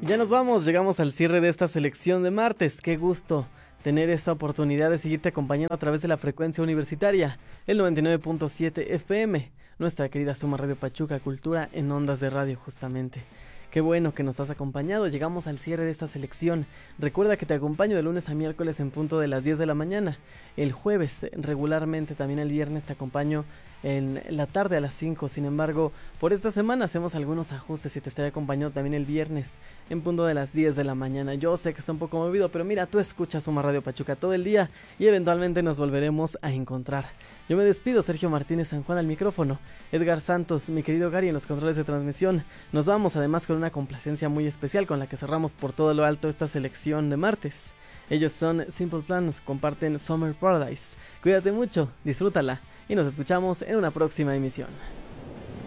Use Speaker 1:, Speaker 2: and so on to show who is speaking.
Speaker 1: Ya nos vamos, llegamos al cierre de esta selección de martes. Qué gusto tener esta oportunidad de seguirte acompañando a través de la frecuencia universitaria, el 99.7 FM, nuestra querida Suma Radio Pachuca, cultura en ondas de radio justamente. Qué bueno que nos has acompañado, llegamos al cierre de esta selección. Recuerda que te acompaño de lunes a miércoles en punto de las 10 de la mañana. El jueves regularmente, también el viernes te acompaño en la tarde a las 5. Sin embargo, por esta semana hacemos algunos ajustes y te estaré acompañando también el viernes en punto de las 10 de la mañana. Yo sé que está un poco movido, pero mira, tú escuchas Suma Radio Pachuca todo el día y eventualmente nos volveremos a encontrar. Yo me despido, Sergio Martínez San Juan al micrófono, Edgar Santos, mi querido Gary en los controles de transmisión. Nos vamos además con una complacencia muy especial con la que cerramos por todo lo alto esta selección de martes. Ellos son Simple Plan, nos comparten Summer Paradise. Cuídate mucho, disfrútala y nos escuchamos en una próxima emisión.